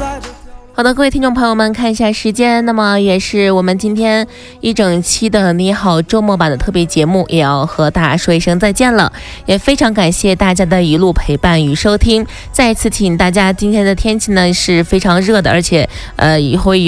好的，各位听众朋友们，看一下时间，那么也是我们今天一整期的你好周末版的特别节目也要和大家说一声再见了，也非常感谢大家的一路陪伴与收听。再一次提醒大家，今天的天气呢是非常热的，而且会有